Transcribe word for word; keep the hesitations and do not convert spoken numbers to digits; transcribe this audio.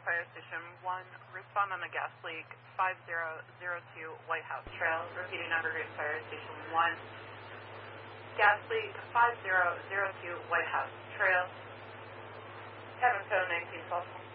Fire Station one, respond on a gas leak, five zero zero two White House Trail. Repeating Evergreen Fire Station one, gas leak, five zero zero two White House Trail. Cabin code nineteen twelve.